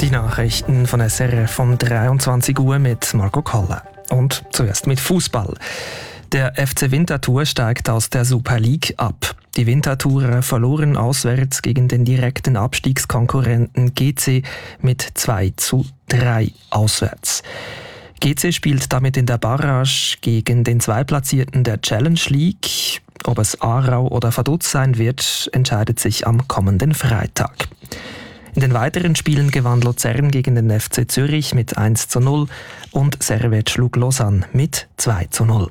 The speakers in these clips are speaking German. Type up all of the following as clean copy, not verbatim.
Die Nachrichten von SRF um 23 Uhr mit Marco Koller. Und zuerst mit Fußball. Der FC Winterthur steigt aus der Super League ab. Die Winterthurer verloren auswärts gegen den direkten Abstiegskonkurrenten GC mit 2:3 auswärts. GC spielt damit in der Barrage gegen den Zweitplatzierten der Challenge League. Ob es Aarau oder Vaduz sein wird, entscheidet sich am kommenden Freitag. In den weiteren Spielen gewann Luzern gegen den FC Zürich mit 1:0 und Servette schlug Lausanne mit 2:0.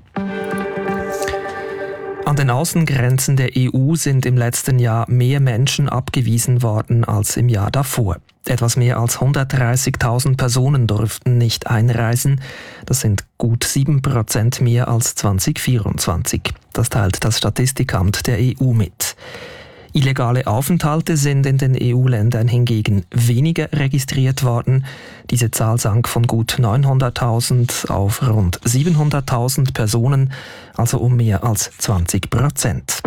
An den Außengrenzen der EU sind im letzten Jahr mehr Menschen abgewiesen worden als im Jahr davor. Etwas mehr als 130.000 Personen durften nicht einreisen. Das sind gut 7% mehr als 2024. Das teilt das Statistikamt der EU mit. Illegale Aufenthalte sind in den EU-Ländern hingegen weniger registriert worden. Diese Zahl sank von gut 900.000 auf rund 700.000 Personen, also um mehr als 20%.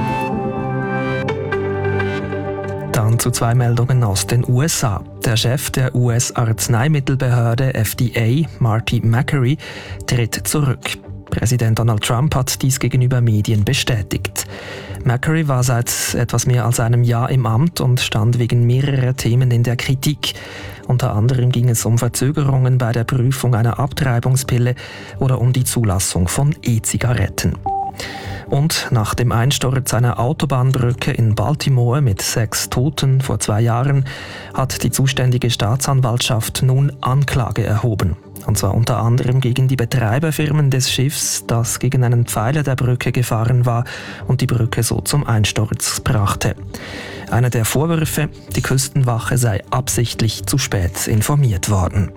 Dann zu zwei Meldungen aus den USA. Der Chef der US-Arzneimittelbehörde FDA, Marty Makary, tritt zurück. Präsident Donald Trump hat dies gegenüber Medien bestätigt. Makary war seit etwas mehr als einem Jahr im Amt und stand wegen mehrerer Themen in der Kritik. Unter anderem ging es um Verzögerungen bei der Prüfung einer Abtreibungspille oder um die Zulassung von E-Zigaretten. Und nach dem Einsturz einer Autobahnbrücke in Baltimore mit 6 Toten vor 2 Jahren hat die zuständige Staatsanwaltschaft nun Anklage erhoben. Und zwar unter anderem gegen die Betreiberfirmen des Schiffs, das gegen einen Pfeiler der Brücke gefahren war und die Brücke so zum Einsturz brachte. Einer der Vorwürfe, die Küstenwache sei absichtlich zu spät informiert worden.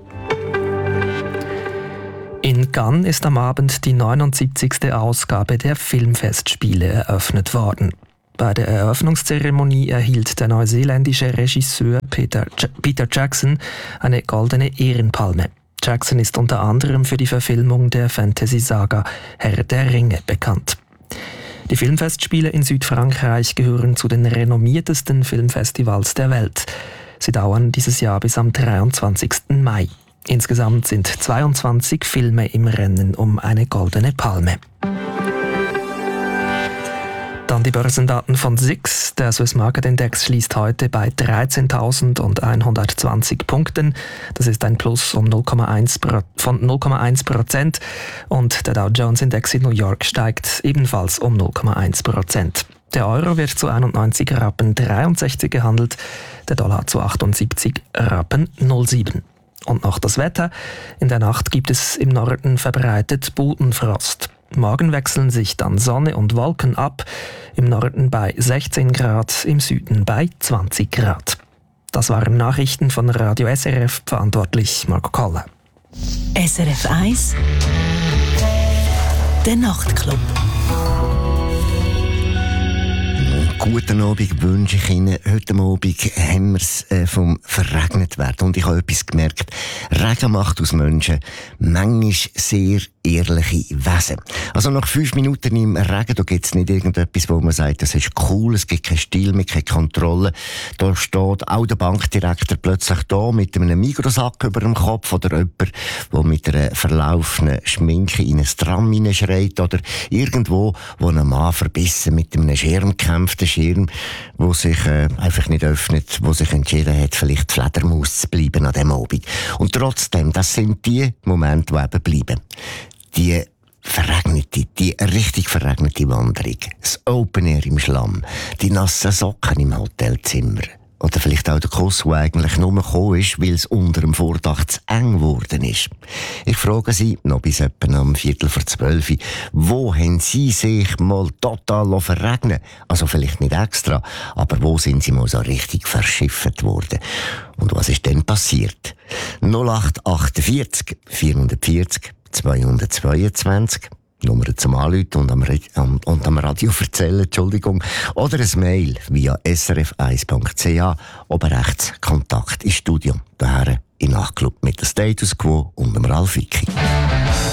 In Cannes ist am Abend die 79. Ausgabe der Filmfestspiele eröffnet worden. Bei der Eröffnungszeremonie erhielt der neuseeländische Regisseur Peter Jackson eine goldene Ehrenpalme. Jackson ist unter anderem für die Verfilmung der Fantasy-Saga Herr der Ringe bekannt. Die Filmfestspiele in Südfrankreich gehören zu den renommiertesten Filmfestivals der Welt. Sie dauern dieses Jahr bis am 23. Mai. Insgesamt sind 22 Filme im Rennen um eine goldene Palme. Dann die Börsendaten von SIX. Der Swiss Market Index schließt heute bei 13.120 Punkten. Das ist ein Plus von 0,1%. Und der Dow Jones Index in New York steigt ebenfalls um 0,1%. Der Euro wird zu 91 Rappen 63 gehandelt, der Dollar zu 78 Rappen 07. Und noch das Wetter. In der Nacht gibt es im Norden verbreitet Bodenfrost. Morgen wechseln sich dann Sonne und Wolken ab. Im Norden bei 16 Grad, im Süden bei 20 Grad. Das waren Nachrichten von Radio SRF, verantwortlich Marco Koller. SRF 1 Der Nachtclub. Guten Abend wünsche ich Ihnen. Heute Abend haben wir es vom verregnet werden. Und ich habe etwas gemerkt. Regen macht aus Menschen manchmal sehr ehrliche Wesen. Also nach 5 Minuten im Regen, da gibt es nicht irgendetwas, wo man sagt, das ist cool, es gibt keinen Stil mehr, keine Kontrolle. Da steht auch der Bankdirektor plötzlich da mit einem Mikrosack über dem Kopf oder jemand, der mit einer verlaufenen Schminke in ein Tram hineinschreit oder irgendwo, wo ein Mann verbissen mit einem Schirm kämpft, der Schirm, der sich einfach nicht öffnet, der sich entschieden hat, vielleicht Fledermaus zu bleiben an diesem Abend. Und trotzdem, das sind die Momente, die eben bleiben. Die richtig verregnete Wanderung, das Open Air im Schlamm, die nassen Socken im Hotelzimmer. Oder vielleicht auch der Kuss, der eigentlich nur gekommen ist, weil es unter dem Vordach zu eng geworden ist. Ich frage Sie, noch bis etwa um 11:45, wo haben Sie sich mal total verregnen? Also vielleicht nicht extra, aber wo sind Sie mal so richtig verschifft worden? Und was ist denn passiert? 0848 440 222 Nummer zum Anrufen und am Radio erzählen, Entschuldigung. Oder ein Mail via srf1.ch, oben rechts Kontakt ins Studio. Daher im Nachtclub mit dem Status Quo und dem Ralf Vicky.